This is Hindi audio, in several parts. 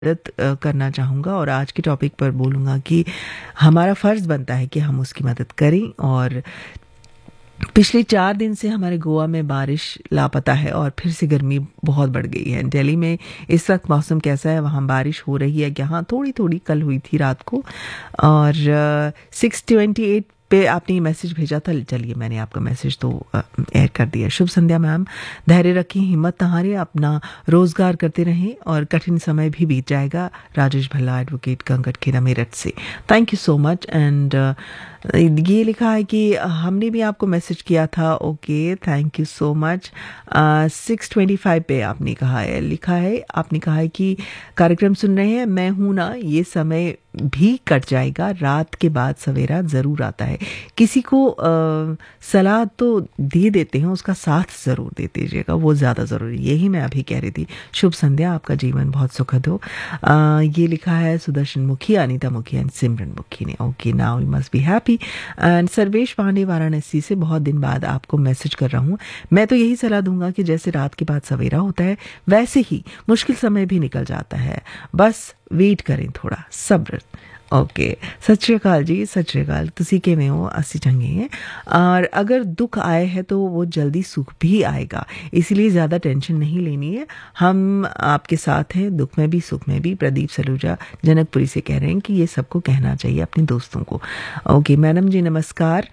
मदद करना चाहूँगा और आज के टॉपिक पर बोलूँगा कि हमारा फ़र्ज़ बनता है कि हम उसकी मदद करें। और पिछले 4 दिन से हमारे गोवा में बारिश लापता है और फिर से गर्मी बहुत बढ़ गई है। दिल्ली में इस वक्त मौसम कैसा है? वहाँ बारिश हो रही है? यहाँ थोड़ी थोड़ी कल हुई थी रात को। और 6:28 पे आपने ये मैसेज भेजा था। चलिए, मैंने आपका मैसेज तो एयर कर दिया। शुभ संध्या मैम, धैर्य रखें, हिम्मत न हारें, अपना रोजगार करते रहें और कठिन समय भी बीत जाएगा। राजेश भल्ला, एडवोकेट, कंकटखेड़ा, मेरठ से। Thank you so much. And ये लिखा है कि हमने भी आपको मैसेज किया था। Okay, thank you so much. 6:25 पे आपने कहा है, लिखा है, आपने कहा है कि कार्यक्रम सुन रहे हैं, मैं हूं ना, ये समय भी कट जाएगा, रात के बाद सवेरा ज़रूर आता है। किसी को सलाह तो दे देते हैं, उसका साथ ज़रूर दे दीजिएगा, वो ज़्यादा ज़रूरी। यही मैं अभी कह रही थी। शुभ संध्या, आपका जीवन बहुत सुखद हो। ये लिखा है सुदर्शन मुखी, अनीता मुखी एंड सिमरन मुखी ने। Okay, now you must be happy. And Sarvesh Pandey, Varanasi से, बहुत दिन बाद आपको मैसेज कर रहा हूँ। मैं तो यही सलाह दूंगा कि जैसे रात के बाद सवेरा होता है, वैसे ही मुश्किल समय भी निकल जाता है। बस वेट करें, थोड़ा सब्र। ओके, सत श्री अकाल जी, सत श्री अकाल। तुसी किवें हो? असी चंगे हैं। और अगर दुख आए है तो वो जल्दी सुख भी आएगा, इसीलिए ज़्यादा टेंशन नहीं लेनी है। हम आपके साथ हैं, दुख में भी सुख में भी। प्रदीप सलूजा जनकपुरी से कह रहे हैं कि ये सबको कहना चाहिए अपने दोस्तों को। ओके मैडम जी, नमस्कार।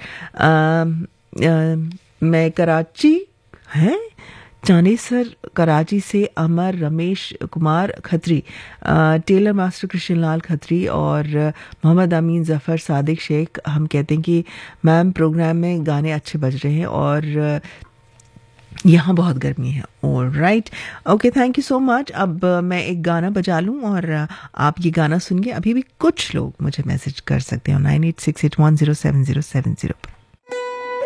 मैं कराची हैं, चानेसर कराची से अमर रमेश कुमार खत्री, टेलर मास्टर कृष्णलाल खत्री और मोहम्मद अमीन जफ़र सादिक शेख, हम कहते हैं कि मैम प्रोग्राम में गाने अच्छे बज रहे हैं और यहाँ बहुत गर्मी है। Alright, okay, thank you so much. अब मैं एक गाना बजा लूँ और आप ये गाना सुनिए। अभी भी कुछ लोग मुझे मैसेज कर सकते हैं 9868107070 पर।